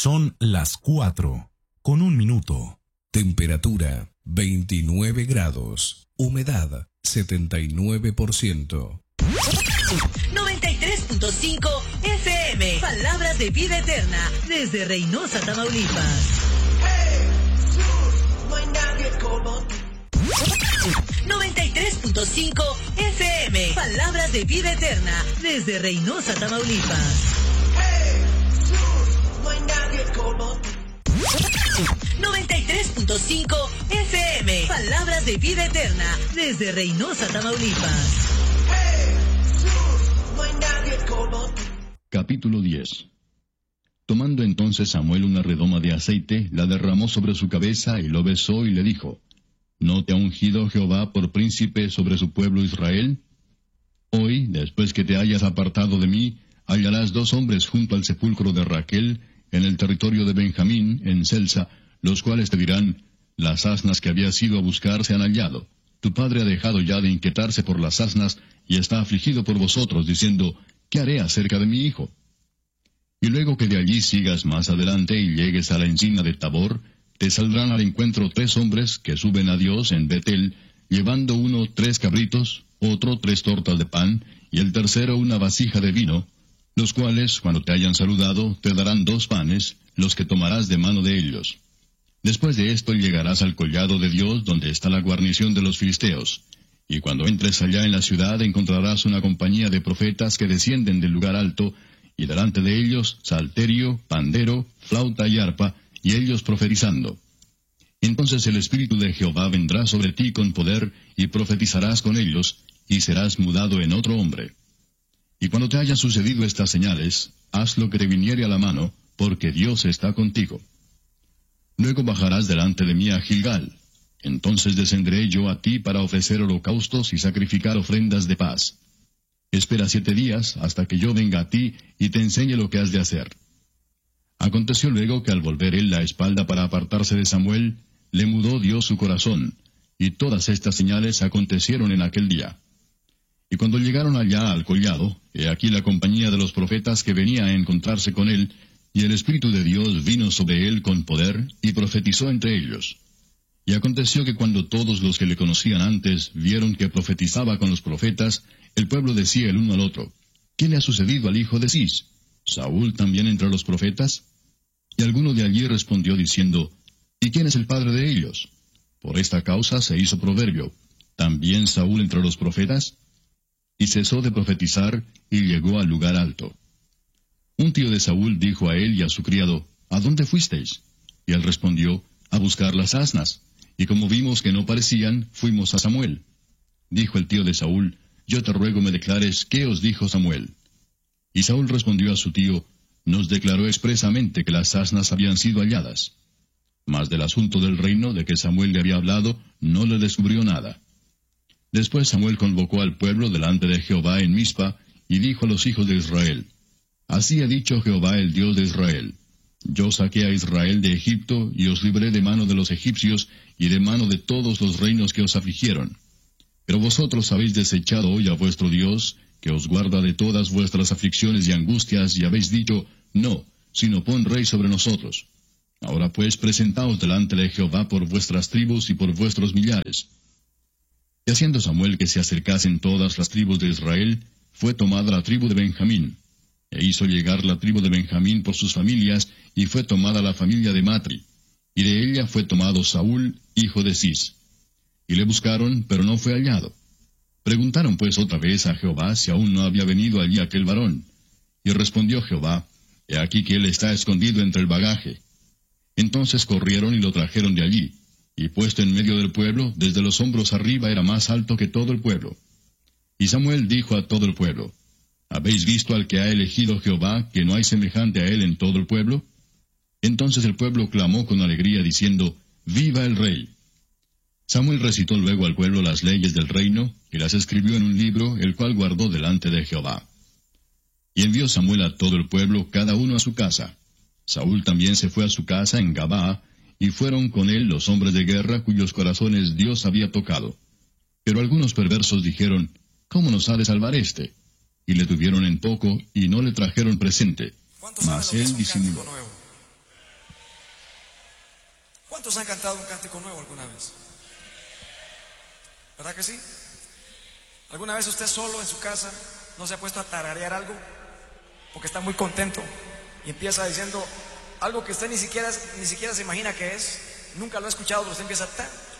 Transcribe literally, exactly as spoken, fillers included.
Son las cuatro, con un minuto. Temperatura veintinueve grados. Humedad setenta y nueve por ciento. noventa y tres punto cinco F M. Palabras de vida eterna. Desde Reynosa, Tamaulipas. noventa y tres punto cinco F M. Palabras de vida eterna. Desde Reynosa, Tamaulipas. noventa y tres punto cinco F M. Palabras de vida eterna. Desde Reynosa, Tamaulipas. Capítulo diez. Tomando entonces Samuel una redoma de aceite, la derramó sobre su cabeza y lo besó y le dijo: ¿No te ha ungido Jehová por príncipe sobre su pueblo Israel? Hoy, después que te hayas apartado de mí, hallarás dos hombres junto al sepulcro de Raquel, en el territorio de Benjamín, en Celsa, los cuales te dirán: las asnas que habías ido a buscar se han hallado. Tu padre ha dejado ya de inquietarse por las asnas, y está afligido por vosotros, diciendo: ¿qué haré acerca de mi hijo? Y luego que de allí sigas más adelante y llegues a la encina de Tabor, te saldrán al encuentro tres hombres que suben a Dios en Betel, llevando uno tres cabritos, otro tres tortas de pan, y el tercero una vasija de vino, los cuales, cuando te hayan saludado, te darán dos panes, los que tomarás de mano de ellos. Después de esto llegarás al collado de Dios, donde está la guarnición de los filisteos. Y cuando entres allá en la ciudad encontrarás una compañía de profetas que descienden del lugar alto, y delante de ellos salterio, pandero, flauta y arpa, y ellos profetizando. Entonces el Espíritu de Jehová vendrá sobre ti con poder, y profetizarás con ellos, y serás mudado en otro hombre. Y cuando te hayan sucedido estas señales, haz lo que te viniere a la mano, porque Dios está contigo. Luego bajarás delante de mí a Gilgal. Entonces descenderé yo a ti para ofrecer holocaustos y sacrificar ofrendas de paz. Espera siete días hasta que yo venga a ti y te enseñe lo que has de hacer. Aconteció luego que al volver él la espalda para apartarse de Samuel, le mudó Dios su corazón, y todas estas señales acontecieron en aquel día. Y cuando llegaron allá al collado, he aquí la compañía de los profetas que venía a encontrarse con él, y el Espíritu de Dios vino sobre él con poder, y profetizó entre ellos. Y aconteció que cuando todos los que le conocían antes vieron que profetizaba con los profetas, el pueblo decía el uno al otro: ¿qué le ha sucedido al hijo de Cis? ¿Saúl también entre los profetas? Y alguno de allí respondió diciendo: ¿y quién es el padre de ellos? Por esta causa se hizo proverbio: ¿también Saúl entre los profetas? Y cesó de profetizar, y llegó al lugar alto. Un tío de Saúl dijo a él y a su criado: ¿a dónde fuisteis? Y él respondió: a buscar las asnas. Y como vimos que no parecían, fuimos a Samuel. Dijo el tío de Saúl: yo te ruego me declares qué os dijo Samuel. Y Saúl respondió a su tío: nos declaró expresamente que las asnas habían sido halladas. Mas del asunto del reino de que Samuel le había hablado, no le descubrió nada. Después Samuel convocó al pueblo delante de Jehová en Mizpa, y dijo a los hijos de Israel: así ha dicho Jehová el Dios de Israel: yo saqué a Israel de Egipto, y os libré de mano de los egipcios, y de mano de todos los reinos que os afligieron. Pero vosotros habéis desechado hoy a vuestro Dios, que os guarda de todas vuestras aflicciones y angustias, y habéis dicho: no, sino pon rey sobre nosotros. Ahora pues presentaos delante de Jehová por vuestras tribus y por vuestros millares. Y haciendo Samuel que se acercasen todas las tribus de Israel, fue tomada la tribu de Benjamín. E hizo llegar la tribu de Benjamín por sus familias, y fue tomada la familia de Matri. Y de ella fue tomado Saúl, hijo de Cis. Y le buscaron, pero no fue hallado. Preguntaron pues otra vez a Jehová si aún no había venido allí aquel varón. Y respondió Jehová: he aquí que él está escondido entre el bagaje. Entonces corrieron y lo trajeron de allí, y puesto en medio del pueblo, desde los hombros arriba era más alto que todo el pueblo. Y Samuel dijo a todo el pueblo: ¿habéis visto al que ha elegido Jehová, que no hay semejante a él en todo el pueblo? Entonces el pueblo clamó con alegría, diciendo: ¡viva el rey! Samuel recitó luego al pueblo las leyes del reino, y las escribió en un libro, el cual guardó delante de Jehová. Y envió Samuel a todo el pueblo, cada uno a su casa. Saúl también se fue a su casa en Gabaa, y fueron con él los hombres de guerra cuyos corazones Dios había tocado. Pero algunos perversos dijeron: ¿cómo nos ha de salvar éste? Y le tuvieron en poco, y no le trajeron presente. Mas él disimuló. ¿Cuántos han cantado un cántico nuevo alguna vez? ¿Verdad que sí? ¿Alguna vez usted solo en su casa no se ha puesto a tararear algo? Porque está muy contento y empieza diciendo algo que usted ni siquiera, ni siquiera se imagina que es, nunca lo ha escuchado, pero usted empieza a ta,